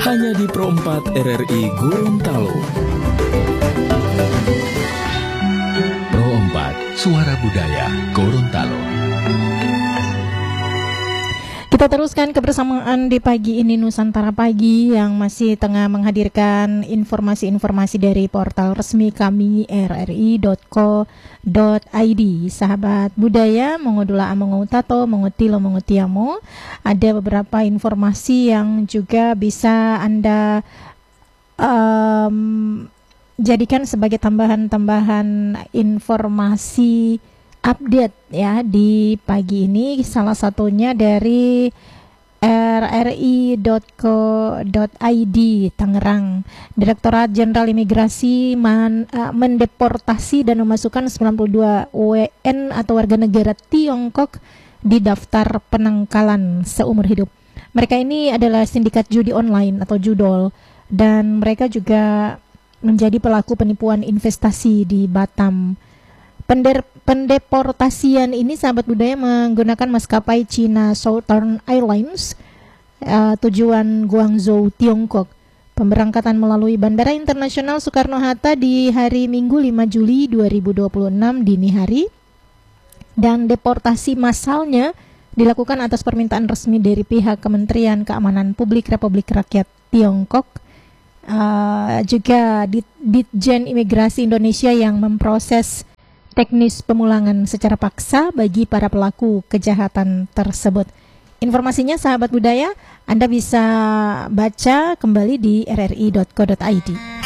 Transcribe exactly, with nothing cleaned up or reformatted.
hanya di Pro empat R R I Gorontalo. Pro empat, Suara Budaya Gorontalo. Kita teruskan kebersamaan di pagi ini Nusantara Pagi yang masih tengah menghadirkan informasi-informasi dari portal resmi kami r r i dot co dot i d. Sahabat budaya, mongodula amongo tato, mongotilo mongotiamo. Ada beberapa informasi yang juga bisa Anda um, jadikan sebagai tambahan-tambahan informasi update ya di pagi ini, salah satunya dari r r i dot co dot i d Tangerang. Direktorat Jenderal Imigrasi man, uh, mendeportasi dan memasukkan sembilan puluh dua W N atau warga negara Tiongkok di daftar penangkalan seumur hidup. Mereka ini adalah sindikat judi online atau judol, dan mereka juga menjadi pelaku penipuan investasi di Batam. Pender, pendeportasian ini sahabat budaya menggunakan maskapai China Southern Airlines uh, tujuan Guangzhou, Tiongkok. Pemberangkatan melalui Bandara Internasional Soekarno-Hatta di hari Minggu lima Juli dua ribu dua puluh enam dini hari, dan deportasi massalnya dilakukan atas permintaan resmi dari pihak Kementerian Keamanan Publik Republik Rakyat Tiongkok. Uh, juga Ditjen Imigrasi Indonesia yang memproses teknis pemulangan secara paksa bagi para pelaku kejahatan tersebut. Informasinya sahabat budaya Anda bisa baca kembali di r r i dot co dot i d.